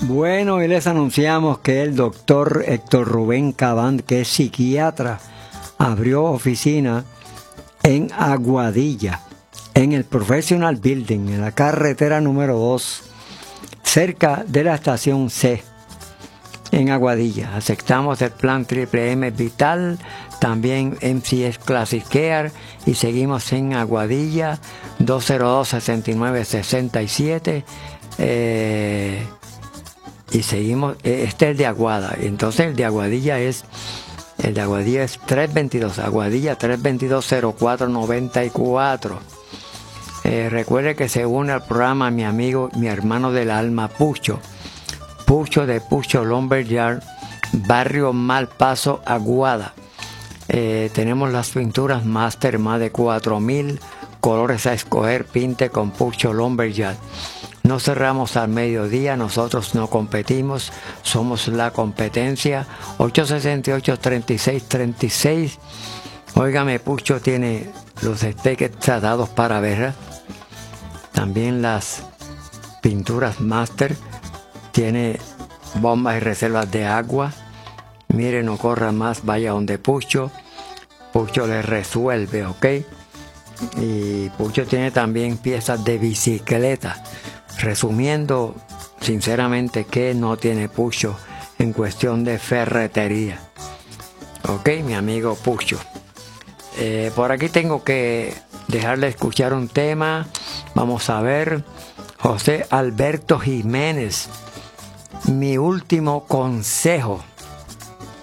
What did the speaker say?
Bueno, y les anunciamos que el doctor Héctor Rubén Cabán, que es psiquiatra, abrió oficina en Aguadilla, en el Professional Building, en la carretera número 2, cerca de la estación C, en Aguadilla. Aceptamos el plan Triple M Vital, también MCS Classic Care, y seguimos en Aguadilla, 202-6967. Y seguimos, este es el de Aguada, entonces el de Aguadilla es 322, Aguadilla 322-0494. Recuerde que se une al programa mi amigo, mi hermano del alma, Pucho de Pucho Lumberyard, barrio Malpaso, Aguada. Tenemos las pinturas Master, más de 4,000 colores a escoger, pinte con Pucho Lumberyard. No cerramos al mediodía, nosotros no competimos, somos la competencia. 868-3636. Óigame, Pucho tiene los stickers tratados para ver. También las pinturas Master. Tiene bombas y reservas de agua. Mire, no corra más, vaya donde Pucho. Pucho le resuelve, ¿ok? Y Pucho tiene también piezas de bicicleta. Resumiendo, sinceramente, que no tiene Pucho en cuestión de ferretería. Ok, mi amigo Pucho. Por aquí tengo que dejarle escuchar un tema. Vamos a ver. José Alberto Jiménez. Mi último consejo.